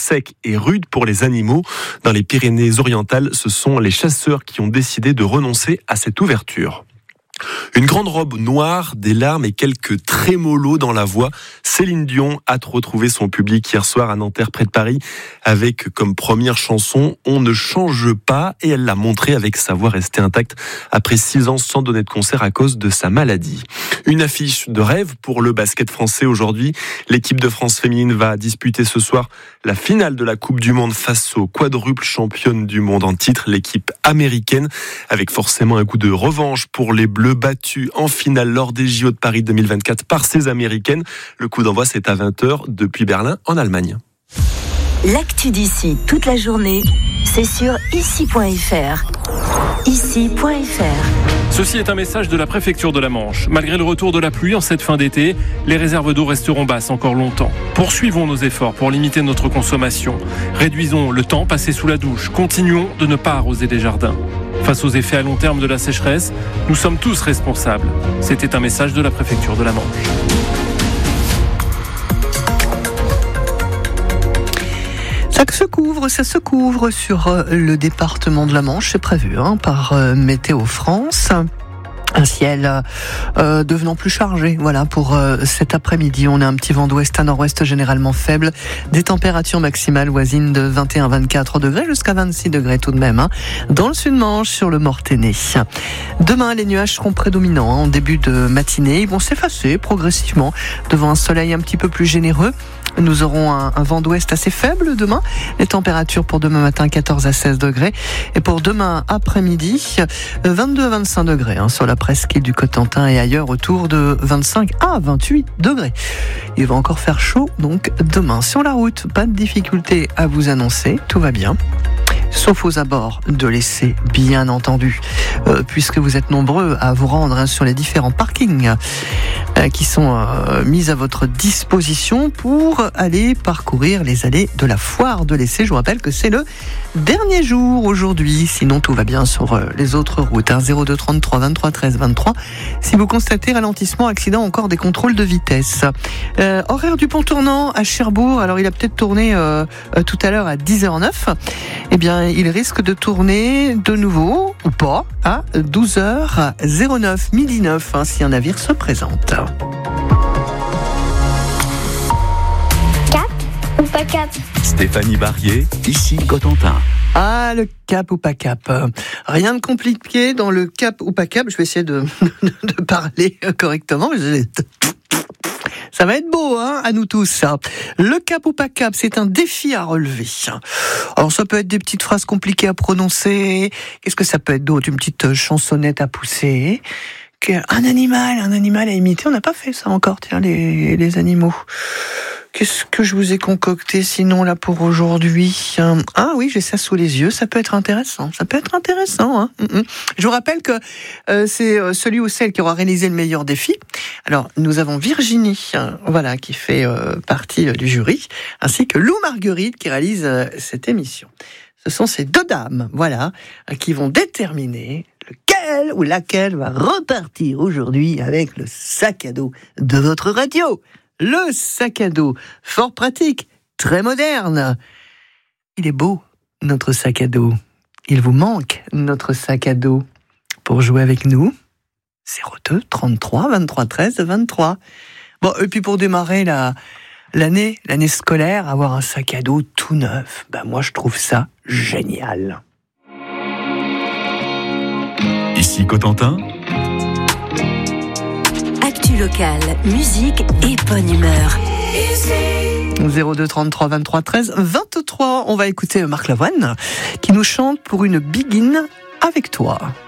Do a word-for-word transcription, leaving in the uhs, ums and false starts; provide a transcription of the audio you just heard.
sec et rude pour les animaux. Dans les Pyrénées-Orientales, ce sont les chasseurs qui ont décidé de renoncer à cette ouverture. Une grande robe noire, des larmes et quelques trémolos dans la voix. Céline Dion a retrouvé son public hier soir à Nanterre, près de Paris, avec comme première chanson « On ne change pas » et elle l'a montré avec sa voix restée intacte après six ans sans donner de concert à cause de sa maladie. Une affiche de rêve pour le basket français aujourd'hui. L'équipe de France féminine va disputer ce soir la finale de la Coupe du Monde face aux quadruples championnes du monde en titre, l'équipe américaine, avec forcément un coup de revanche pour les Bleus battus en finale lors des J O de Paris deux mille vingt-quatre par ces Américaines. Le coup d'envoi, c'est à vingt heures depuis Berlin, en Allemagne. L'actu d'ici toute la journée, c'est sur ici point f r. ici point f r. Ceci est un message de la préfecture de la Manche. Malgré le retour de la pluie en cette fin d'été, les réserves d'eau resteront basses encore longtemps. Poursuivons nos efforts pour limiter notre consommation. Réduisons le temps passé sous la douche. Continuons de ne pas arroser les jardins. Face aux effets à long terme de la sécheresse, nous sommes tous responsables. C'était un message de la préfecture de la Manche. Ça se couvre, ça se couvre sur le département de la Manche, c'est prévu hein, par euh, Météo France. Un ciel euh, devenant plus chargé, voilà, pour euh, cet après-midi. On a un petit vent d'ouest à nord-ouest généralement faible, des températures maximales voisines de vingt et un à vingt-quatre degrés jusqu'à vingt-six degrés tout de même, hein, dans le sud-Manche, sur le Mortainais. Demain, les nuages seront prédominants hein, en début de matinée. Ils vont s'effacer progressivement devant un soleil un petit peu plus généreux. Nous aurons un, un vent d'ouest assez faible demain. Les températures pour demain matin, quatorze à seize degrés. Et pour demain après-midi, vingt-deux à vingt-cinq degrés hein, sur la presqu'île du Cotentin et ailleurs autour de vingt-cinq à vingt-huit degrés. Il va encore faire chaud donc demain. Sur la route, pas de difficulté à vous annoncer, tout va bien. Sauf aux abords de l'essai, bien entendu, euh, puisque vous êtes nombreux à vous rendre hein, sur les différents parkings euh, qui sont euh, mis à votre disposition pour aller parcourir les allées de la foire de l'essai. Je vous rappelle que c'est le dernier jour aujourd'hui, sinon tout va bien sur euh, les autres routes. Hein, zéro deux trente-trois vingt-trois treize vingt-trois. Si vous constatez ralentissement, accident, encore des contrôles de vitesse. Euh, horaire du pont tournant à Cherbourg, alors il a peut-être tourné euh, euh, tout à l'heure à dix heures neuf. Eh bien, il risque de tourner de nouveau, ou pas, à douze heures zéro neuf, midi neuf, hein, si un navire se présente. Cap ou pas cap? Stéphanie Barrier, ici Cotentin. Ah, le cap ou pas cap. Rien de compliqué dans le cap ou pas cap. Je vais essayer de, de parler correctement. Ça va être beau, hein, à nous tous, ça. Le cap ou pas cap, c'est un défi à relever. Alors, ça peut être des petites phrases compliquées à prononcer. Qu'est-ce que ça peut être d'autre? Une petite chansonnette à pousser. Un animal, un animal à imiter. On n'a pas fait ça encore, tiens, les, les animaux. Qu'est-ce que je vous ai concocté sinon là pour aujourd'hui? Ah oui, j'ai ça sous les yeux, ça peut être intéressant, ça peut être intéressant. Hein. Je vous rappelle que euh, c'est celui ou celle qui aura réalisé le meilleur défi. Alors, nous avons Virginie, hein, voilà, qui fait euh, partie euh, du jury, ainsi que Lou Marguerite qui réalise euh, cette émission. Ce sont ces deux dames, voilà, qui vont déterminer lequel ou laquelle va repartir aujourd'hui avec le sac à dos de votre radio. Le sac à dos, fort pratique, très moderne. Il est beau, notre sac à dos. Il vous manque, notre sac à dos. Pour jouer avec nous, zéro deux trente-trois vingt-trois treize vingt-trois. Bon, et puis pour démarrer la, l'année, l'année scolaire, avoir un sac à dos tout neuf, ben moi je trouve ça génial. Ici Cotentin. Actu locale, musique et bonne humeur. zéro deux trente-trois vingt-trois treize vingt-trois. On va écouter Marc Lavoine qui nous chante Pour une biguine avec toi.